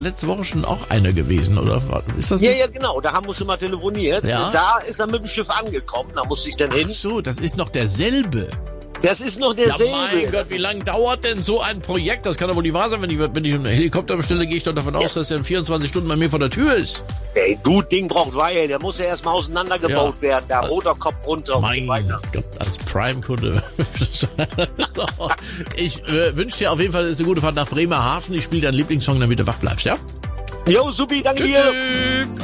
letzte Woche schon auch einer gewesen, oder? Ist das Ja, nicht? ja, genau. Da haben wir schon mal telefoniert. Ja. Da ist er mit dem Schiff angekommen. Da musste ich dann hin. Ach so, das ist noch derselbe. Das ist noch Ja, derselbe. mein Gott, wie lange dauert denn so ein Projekt? Das kann doch wohl nicht wahr sein. Wenn ich einen Helikopter bestelle, gehe ich doch davon aus, dass der in 24 Stunden bei mir vor der Tür ist. Ey, du, Ding braucht Weihe. Der muss ja erstmal auseinandergebaut werden. Der Motorkopf runter und so Mein weiter. Gott, als Prime-Kunde. So. Ich wünsche dir auf jeden Fall eine gute Fahrt nach Bremerhaven. Ich spiele deinen Lieblingssong, damit du wach bleibst, ja? Jo, supi, danke dir. Tschüss.